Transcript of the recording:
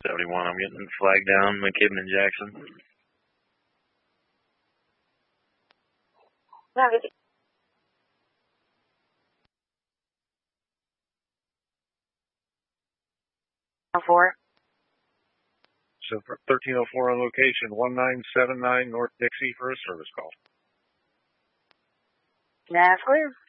71, I'm getting flagged down, McKibben and Jackson. Four. So 1304 on location, 1979 North Dixie for a service call. That's clear.